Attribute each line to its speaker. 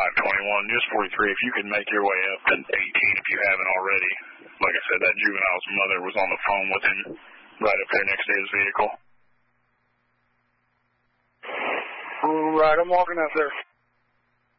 Speaker 1: 521, just 43. If you could make your way up to 18 if you haven't already. Like I said, that juvenile's mother was on the phone with him right up there next to his vehicle.
Speaker 2: All right, I'm walking up there.